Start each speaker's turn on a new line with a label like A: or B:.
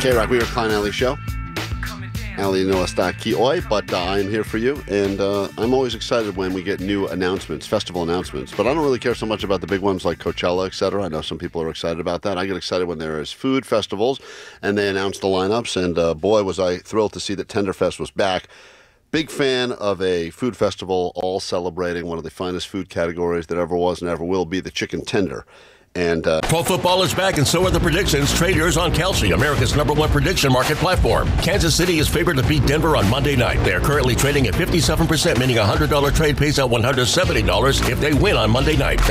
A: K-Rock, we are Klein Alley Show. Alley no está aquí hoy, but I am here for you, and I'm always excited when we get new announcements, festival announcements, but I don't really care so much about the big ones like Coachella, etc. I know some people are excited about that. I get excited when there is food festivals, and they announce the lineups, and boy, was I thrilled to see that Tenderfest was back. Big fan of a food festival, all celebrating one of the finest food categories that ever was and ever will be, the chicken tender. And
B: Pro football is back, and so are the predictions. Trade yours on Kalshi, America's #1 prediction market platform. Kansas City is favored to beat Denver on Monday night. They are currently trading at 57%, meaning a $100 trade pays out $170 if they win on Monday night.